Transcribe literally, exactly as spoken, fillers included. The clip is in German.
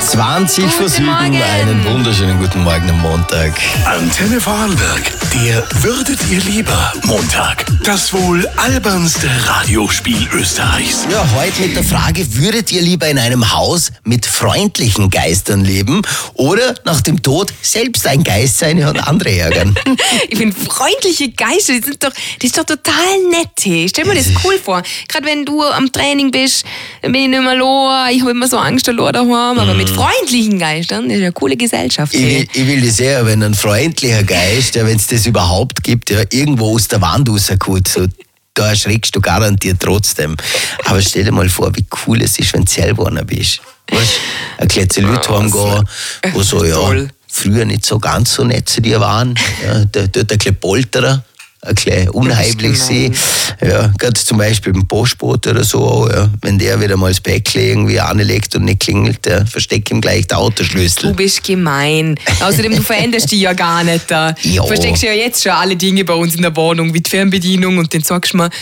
zwanzig vor sieben. Einen wunderschönen guten Morgen am Montag. Antenne Vorarlberg, der Würdet ihr lieber Montag. Das wohl albernste Radiospiel Österreichs. Ja, heute mit der Frage, würdet ihr lieber in einem Haus mit freundlichen Geistern leben oder nach dem Tod selbst ein Geist sein und andere ärgern? Ich finde, freundliche Geister, die sind doch, das ist doch total nett. Hey. Stell mir das cool vor. Gerade wenn du am Training bist, dann bin ich nicht mehr los, ich habe immer so Angst, da daheim. Aber mit freundlichen Geistern, das ist eine coole Gesellschaft. Ich Hey. will, ich will das sehr, wenn ein freundlicher Geist, ja, wenn es das überhaupt gibt, ja, irgendwo aus der Wand rauskommt, so, da erschreckst du garantiert trotzdem. Aber stell dir mal vor, wie cool es ist, wenn du selber einer bist. Weißt du, ein kleines Leute heimgehen, wo so, ja, Toll. früher nicht so ganz so nett zu dir waren. Ja, der tut ein bisschen Polterer, ein bisschen unheimlich sein. Ja, gerade zum Beispiel beim Postbote oder so, ja, wenn der wieder mal das Päckchen irgendwie anlegt und nicht klingelt, ja, versteck ihm gleich den Autoschlüssel. Du bist gemein. Außerdem, du veränderst dich ja gar nicht. Da. Ja. Du versteckst ja jetzt schon alle Dinge bei uns in der Wohnung, wie die Fernbedienung, und dann sagst du mir,